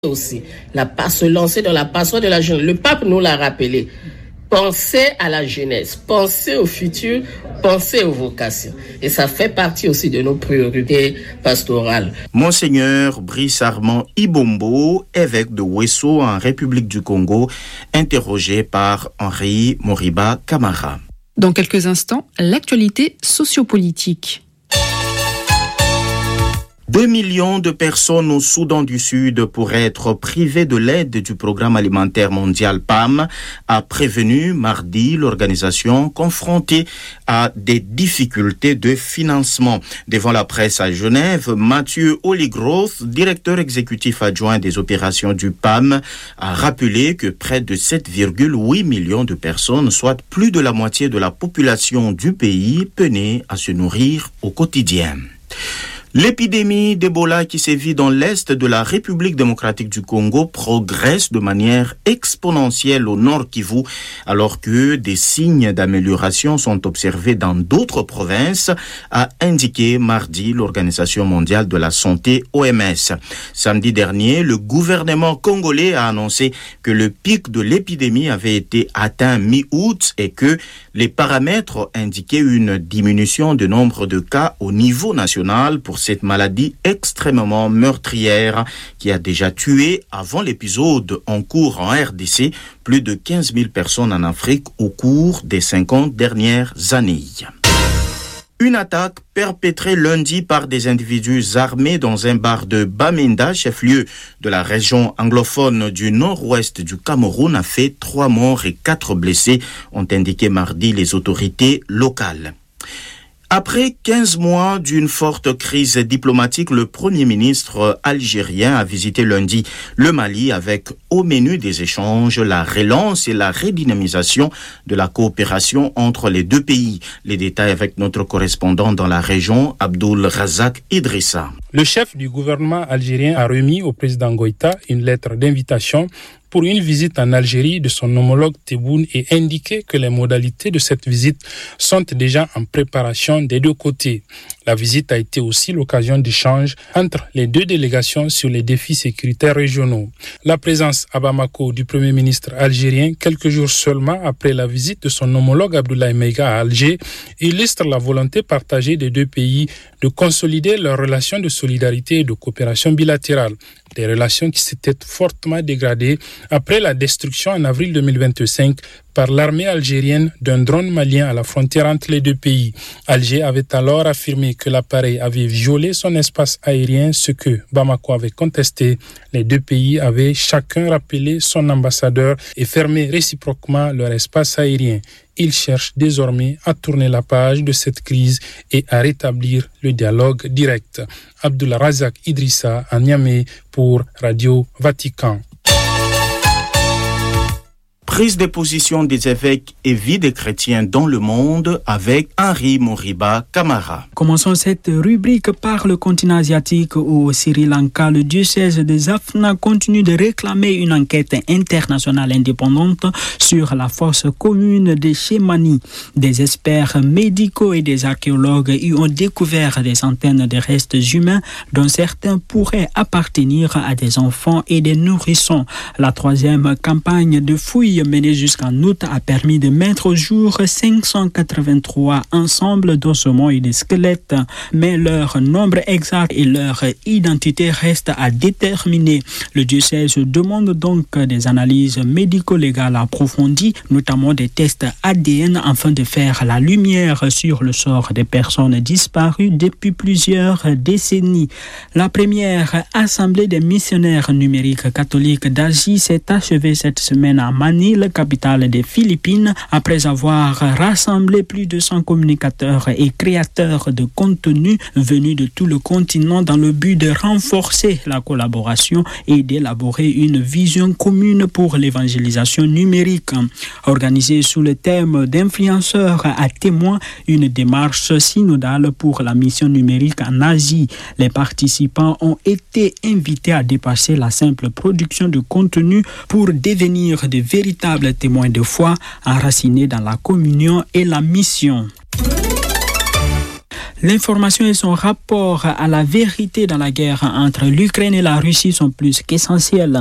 aussi se lancer dans la passoire de la jeunesse. Le pape nous l'a rappelé. Pensez à la jeunesse, pensez au futur, pensez aux vocations. Et ça fait partie aussi de nos priorités pastorales. Monseigneur Brice Armand Ibombo, évêque de Ouesso en République du Congo, interrogé par Henri Moriba Camara. Dans quelques instants, l'actualité sociopolitique. 2 millions de personnes au Soudan du Sud pourraient être privées de l'aide du Programme alimentaire mondial PAM, a prévenu mardi l'organisation confrontée à des difficultés de financement. Devant la presse à Genève, Mathieu Oligroth, directeur exécutif adjoint des opérations du PAM, a rappelé que près de 7,8 millions de personnes, soit plus de la moitié de la population du pays, peinaient à se nourrir au quotidien. L'épidémie d'Ebola qui sévit dans l'est de la République démocratique du Congo progresse de manière exponentielle au Nord Kivu, alors que des signes d'amélioration sont observés dans d'autres provinces, a indiqué mardi l'Organisation mondiale de la santé OMS. Samedi dernier, le gouvernement congolais a annoncé que le pic de l'épidémie avait été atteint mi-août et que les paramètres indiquaient une diminution du nombre de cas au niveau national pour cette maladie extrêmement meurtrière qui a déjà tué, avant l'épisode en cours en RDC, plus de 15 000 personnes en Afrique au cours des 50 dernières années. Une attaque perpétrée lundi par des individus armés dans un bar de Bamenda, chef-lieu de la région anglophone du nord-ouest du Cameroun, a fait 3 morts et 4 blessés, ont indiqué mardi les autorités locales. Après 15 mois d'une forte crise diplomatique, le Premier ministre algérien a visité lundi le Mali avec au menu des échanges la relance et la redynamisation de la coopération entre les deux pays. Les détails avec notre correspondant dans la région, Abdul Razak Idrissa. Le chef du gouvernement algérien a remis au président Goïta une lettre d'invitation pour une visite en Algérie de son homologue Tebboune et indiqué que les modalités de cette visite sont déjà en préparation des deux côtés. La visite a été aussi l'occasion d'échanges entre les deux délégations sur les défis sécuritaires régionaux. La présence à Bamako du Premier ministre algérien, quelques jours seulement après la visite de son homologue Abdoulaye Meiga à Alger, illustre la volonté partagée des deux pays de consolider leurs relations de solidarité et de coopération bilatérale. Des relations qui s'étaient fortement dégradées après la destruction en avril 2025 par l'armée algérienne d'un drone malien à la frontière entre les deux pays. Alger avait alors affirmé que l'appareil avait violé son espace aérien, ce que Bamako avait contesté. Les deux pays avaient chacun rappelé son ambassadeur et fermé réciproquement leur espace aérien. Ils cherchent désormais à tourner la page de cette crise et à rétablir le dialogue direct. Abdul Razak Idrissa à Niamey pour Radio Vatican. Prise de position des évêques et vie des chrétiens dans le monde avec Henri Moriba Camara. Commençons cette rubrique par le continent asiatique où au Sri Lanka, le diocèse de Jaffna continue de réclamer une enquête internationale indépendante sur la fosse commune de Chemani. Des experts médicaux et des archéologues y ont découvert des centaines de restes humains dont certains pourraient appartenir à des enfants et des nourrissons. La 3e campagne de fouilles menée jusqu'en août a permis de mettre au jour 583 ensembles d'ossements et de squelettes, mais leur nombre exact et leur identité restent à déterminer. Le diocèse demande donc des analyses médico-légales approfondies, notamment des tests ADN afin de faire la lumière sur le sort des personnes disparues depuis plusieurs décennies. La première assemblée des missionnaires numériques catholiques d'Asie s'est achevée cette semaine à Manille, capitale des Philippines, après avoir rassemblé plus de 100 communicateurs et créateurs de contenu venus de tout le continent dans le but de renforcer la collaboration et d'élaborer une vision commune pour l'évangélisation numérique. Organisée sous le thème d'influenceurs à témoins, une démarche synodale pour la mission numérique en Asie. Les participants ont été invités à dépasser la simple production de contenu pour devenir de véritables témoins de foi enracinés dans la communion et la mission. L'information et son rapport à la vérité dans la guerre entre l'Ukraine et la Russie sont plus qu'essentiels.